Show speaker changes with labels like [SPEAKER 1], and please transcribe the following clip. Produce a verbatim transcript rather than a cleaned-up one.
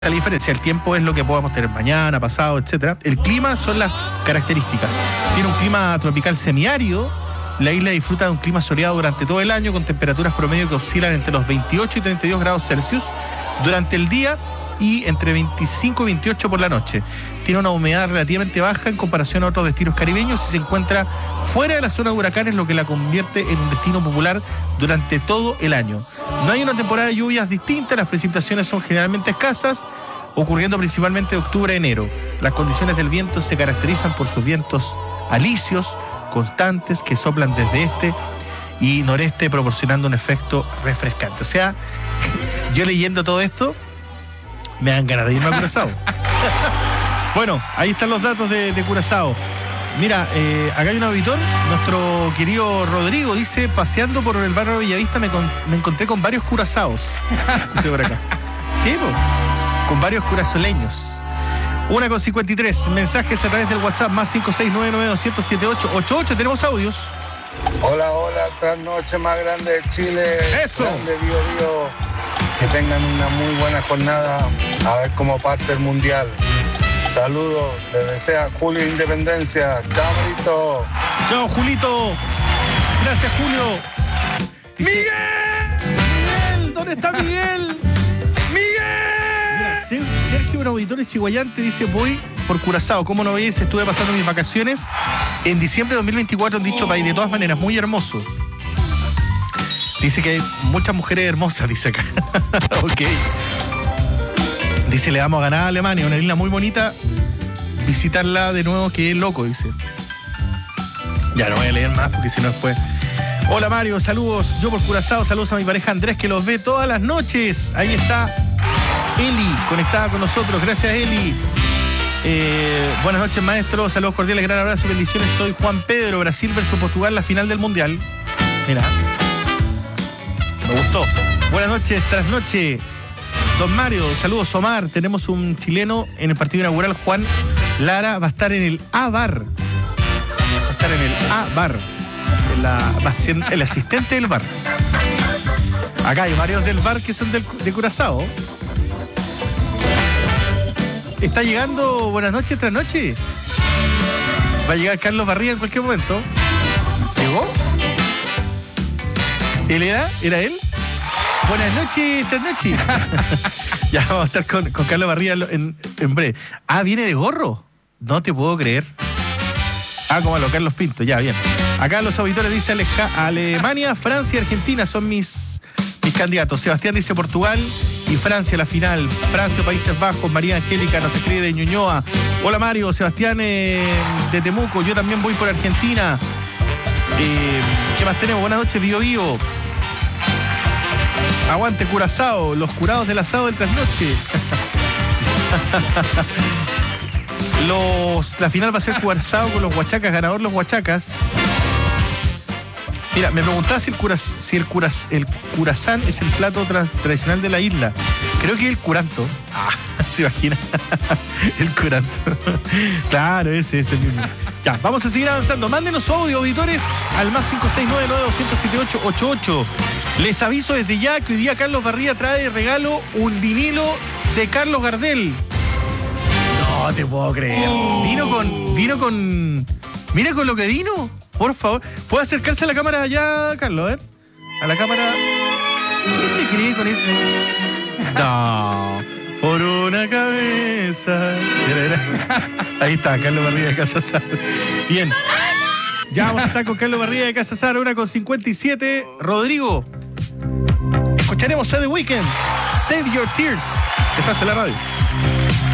[SPEAKER 1] La diferencia, el tiempo es lo que podamos tener mañana, pasado, etcétera. El clima son las características. Tiene un clima tropical semiárido. La isla disfruta de un clima soleado durante todo el año, con temperaturas promedio que oscilan entre los veintiocho y treinta y dos grados Celsius durante el día y entre veinticinco y veintiocho por la noche. Tiene una humedad relativamente baja en comparación a otros destinos caribeños y se encuentra fuera de la zona de huracanes, lo que la convierte en un destino popular durante todo el año. No hay una temporada de lluvias distinta, las precipitaciones son generalmente escasas, ocurriendo principalmente de octubre a enero. Las condiciones del viento se caracterizan por sus vientos alisios, constantes, que soplan desde este y noreste, proporcionando un efecto refrescante. O sea, yo leyendo todo esto, me dan ganas de irme a Curazao. Bueno, ahí están los datos de, de Curazao. Mira, eh, acá hay un auditor, nuestro querido Rodrigo, dice: paseando por el barrio Bellavista me, con, me encontré con varios curazaos. Dice por acá. Sí, pues, con varios curazoleños. Una con cincuenta y tres, mensajes a través del WhatsApp, más cinco seis nueve nueve dos cero siete siete ocho ocho ocho. Tenemos audios.
[SPEAKER 2] Hola, hola, trasnoche más grande de Chile.
[SPEAKER 1] Eso.
[SPEAKER 2] Grande Bio Bio. Que tengan una muy buena jornada. A ver cómo parte el mundial. Saludos, les desea Julio Independencia. Chao, Marito.
[SPEAKER 1] Chao, Julito. Gracias, Julio. Dice, ¡Miguel! ¡Miguel! ¿Dónde está Miguel? ¡Miguel! Mira, Sergio, un auditor chihuayante, dice: voy por Curazao. ¿Cómo no veis? Estuve pasando mis vacaciones en diciembre de dos mil veinticuatro en dicho país. De todas maneras, muy hermoso. Dice que hay muchas mujeres hermosas, dice acá. Ok. Dice: le vamos a ganar a Alemania, una isla muy bonita. Visitarla de nuevo, que es loco, dice. Ya no voy a leer más porque si no después. Hola Mario, saludos. Yo por Curazao, saludos a mi pareja Andrés, que los ve todas las noches. Ahí está Eli, conectada con nosotros. Gracias, Eli. Eh, buenas noches, maestro. Saludos cordiales, gran abrazo, bendiciones. Soy Juan Pedro. Brasil versus Portugal, la final del Mundial. Mira. Me gustó. Buenas noches, trasnoche. Don Mario, saludos. Omar, tenemos un chileno en el partido inaugural. Juan Lara va a estar en el A-Bar. Va a estar en el A-Bar. La, va a ser el asistente del bar. Acá hay varios del bar que son del, de Curazao. Está llegando Buenas noches, trasnoche. Va a llegar Carlos Barría en cualquier momento. ¿Llegó? ¿Él era? ¿Era él? Buenas noches, trasnoche. Ya vamos a estar con, con Carlos Barría en, en breve. Ah, ¿viene de gorro? No te puedo creer. Ah, como a lo Carlos Pinto, ya, bien. Acá los auditores dicen Aleja, Alemania, Francia y Argentina son mis, mis candidatos. Sebastián dice Portugal y Francia la final. Francia, Países Bajos. María Angélica nos escribe de Ñuñoa. Hola Mario, Sebastián eh, de Temuco. Yo también voy por Argentina. Eh, ¿Qué más tenemos? Buenas noches, Bio Bio. Aguante Curazao, los curados del asado del trasnoche. Los, la final va a ser Curazao con los Huachacas, ganador los Huachacas. Mira, me preguntaba si el curaz, si el curaz, el curazán es el plato tra, tradicional de la isla. Creo que es el curanto. Ah, se imagina. El curanto. Claro, ese es el mismo. Ya, vamos a seguir avanzando. Mándenos audio, auditores, al más cinco seis nueve nueve dos cero siete ocho ocho ocho. Les aviso desde ya que hoy día Carlos Barría trae de regalo un vinilo de Carlos Gardel. No te puedo creer. Oh. Vino con. Vino con. Mira con lo que vino. Por favor. ¿Puede acercarse a la cámara allá, Carlos? A ver. A la cámara. ¿Qué se cree con esto? No. Por una cabeza. Ahí está, Carlos Barría de Casa Sara. Bien. Ya vamos a estar con Carlos Barría de Casa Sara, una con cincuenta y siete. Rodrigo. Escucharemos a The Weeknd. Save Your Tears. Estás en la radio.